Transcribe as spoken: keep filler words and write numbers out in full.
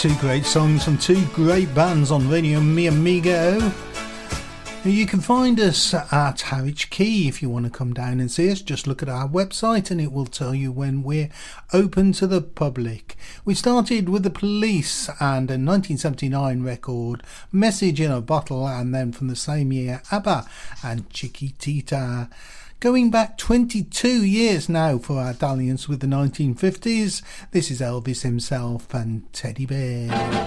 Two great songs from two great bands on Radio Mi Amigo. You can find us at Harwich Quay if you want to come down and see us. Just look at our website and it will tell you when we're open to the public. We started with the Police and a nineteen seventy-nine record, Message in a Bottle, and then from the same year, ABBA and Chiquitita. Going back twenty-two years now for our dalliance with the nineteen fifties, this is Elvis himself and Teddy Bear.